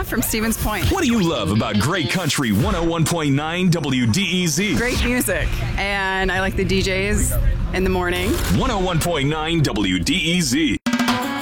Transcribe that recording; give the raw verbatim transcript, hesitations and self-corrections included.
Steph from Stevens Point. What do you love about Great Country one oh one point nine W D E Z? Great music, and I like the D Js in the morning. one oh one point nine W D E Z.